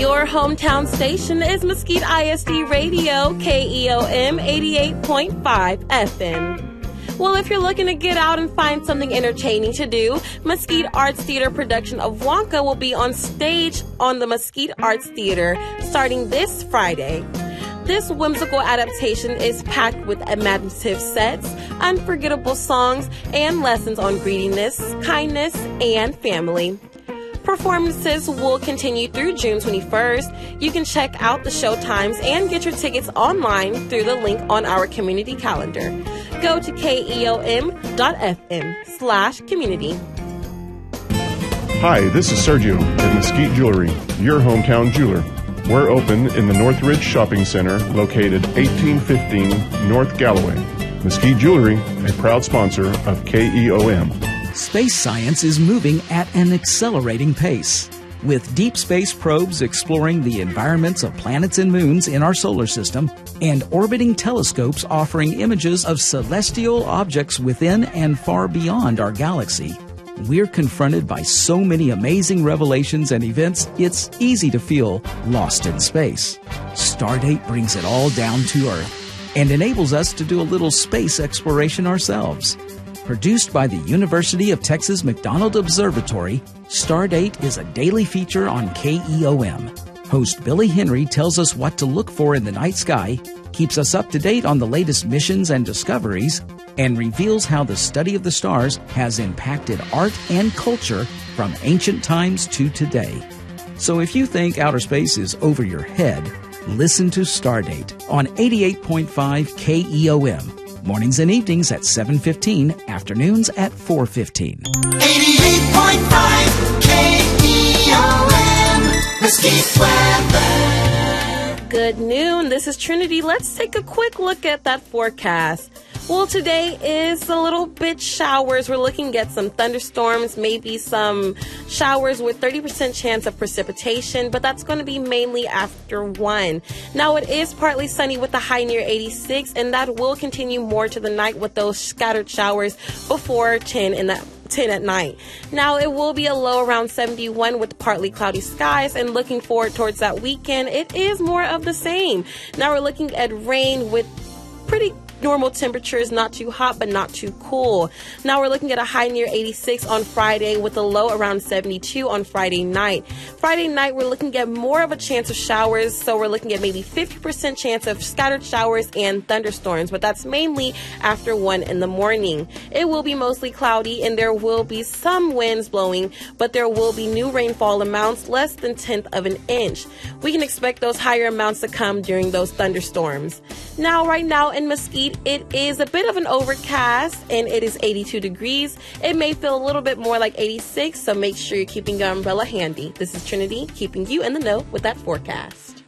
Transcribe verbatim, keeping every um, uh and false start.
Your hometown station is Mesquite I S D Radio, K E O M eighty-eight point five F M. Well, if you're looking to get out and find something entertaining to do, Mesquite Arts Theater production of Wonka will be on stage on the Mesquite Arts Theater starting this Friday. This whimsical adaptation is packed with imaginative sets, unforgettable songs, and lessons on greediness, kindness, and family. Performances will continue through June twenty-first. You can check out the show times and get your tickets online through the link on our community calendar. Go to keom dot f m slash community. Hi, this is Sergio at Mesquite Jewelry, your hometown jeweler. We're open in the Northridge Shopping Center, located eighteen fifteen North Galloway. Mesquite Jewelry, a proud sponsor of K E O M. Space science is moving at an accelerating pace. With deep space probes exploring the environments of planets and moons in our solar system, and orbiting telescopes offering images of celestial objects within and far beyond our galaxy, we're confronted by so many amazing revelations and events, it's easy to feel lost in space. Stardate brings it all down to Earth and enables us to do a little space exploration ourselves. Produced by the University of Texas McDonald Observatory, Stardate is a daily feature on K E O M. Host Billy Henry tells us what to look for in the night sky, keeps us up to date on the latest missions and discoveries, and reveals how the study of the stars has impacted art and culture from ancient times to today. So if you think outer space is over your head, listen to Stardate on eighty-eight point five K E O M. Mornings and evenings at seven fifteen, afternoons at four fifteen. eighty-eight point five K E O M, Mesquite weather. Good noon. This is Trinity. Let's take a quick look at that forecast. Well, today is a little bit showers. We're looking at some thunderstorms, maybe some showers with thirty percent chance of precipitation, but that's going to be mainly after one. Now, it is partly sunny with a high near eighty-six, and that will continue more to the night with those scattered showers before ten in the ten at night. Now, it will be a low around seventy-one with partly cloudy skies, and looking forward towards that weekend, it is more of the same. Now, we're looking at rain with pretty normal temperatures, not too hot but not too cool. Now we're looking at a high near eighty-six on Friday with a low around seventy-two on Friday night. Friday night we're looking at more of a chance of showers, so we're looking at maybe fifty percent chance of scattered showers and thunderstorms, but that's mainly after one in the morning. It will be mostly cloudy and there will be some winds blowing, but there will be new rainfall amounts less than tenth of an inch. We can expect those higher amounts to come during those thunderstorms. Now right now in Mesquite, it is a bit of an overcast and it is eighty-two degrees. It may feel a little bit more like eighty-six, so make sure you're keeping your umbrella handy. This is Trinity, keeping you in the know with that forecast.